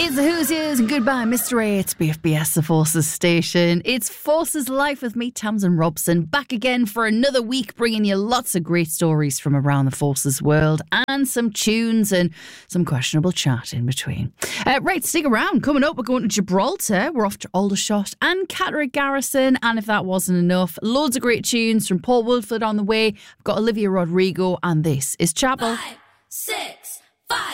It's the Who's Yous and goodbye, Mr. A. It's BFBS, the Forces station. It's Forces Life with me, Tamsin Robson, back again for another week, bringing you lots of great stories from around the Forces world and some tunes and some questionable chat in between. Right, stick around. Coming up, we're going to Gibraltar. We're off to Aldershot and Catterick Garrison. And if that wasn't enough, loads of great tunes from Paul Woolford on the way. I've got Olivia Rodrigo, and this is Chapel. 5, 6.